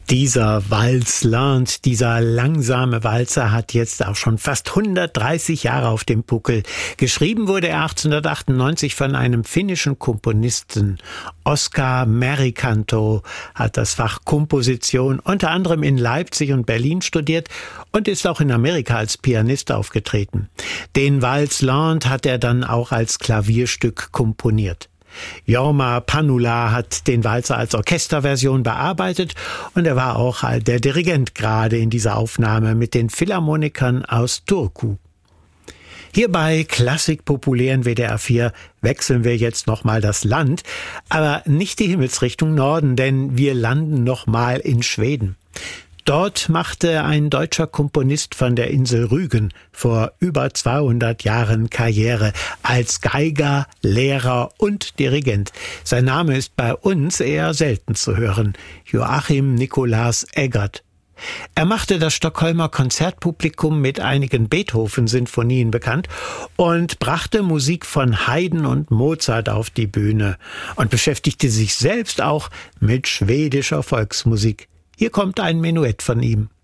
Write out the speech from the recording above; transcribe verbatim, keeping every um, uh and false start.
Dieser Walzland, dieser langsame Walzer hat jetzt auch schon fast hundertdreißig Jahre auf dem Buckel. Geschrieben wurde er achtzehnhundertachtundneunzig von einem finnischen Komponisten. Oskar Merikanto hat das Fach Komposition unter anderem in Leipzig und Berlin studiert und ist auch in Amerika als Pianist aufgetreten. Den Walzland hat er dann auch als Klavierstück komponiert. Jorma Panula hat den Walzer als Orchesterversion bearbeitet und er war auch der Dirigent gerade in dieser Aufnahme mit den Philharmonikern aus Turku. Hier bei Klassik populären W D R vier wechseln wir jetzt nochmal das Land, aber nicht die Himmelsrichtung Norden, denn wir landen nochmal in Schweden. Dort machte ein deutscher Komponist von der Insel Rügen vor über zweihundert Jahren Karriere als Geiger, Lehrer und Dirigent. Sein Name ist bei uns eher selten zu hören: Joachim Nicolas Eggert. Er machte das Stockholmer Konzertpublikum mit einigen Beethoven-Sinfonien bekannt und brachte Musik von Haydn und Mozart auf die Bühne und beschäftigte sich selbst auch mit schwedischer Volksmusik. Hier kommt ein Menuett von ihm.